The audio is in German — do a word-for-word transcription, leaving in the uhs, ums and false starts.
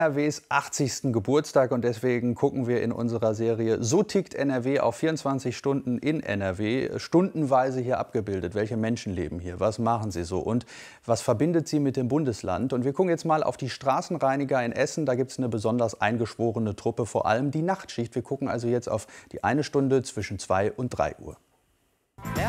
N R Ws achtzigsten Geburtstag und deswegen gucken wir in unserer Serie So tickt N R W auf vierundzwanzig Stunden in N R W, stundenweise hier abgebildet. Welche Menschen leben hier, was machen sie so und was verbindet sie mit dem Bundesland? Und wir gucken jetzt mal auf die Straßenreiniger in Essen. Da gibt es eine besonders eingeschworene Truppe, vor allem die Nachtschicht. Wir gucken also jetzt auf die eine Stunde zwischen zwei und drei Uhr. Er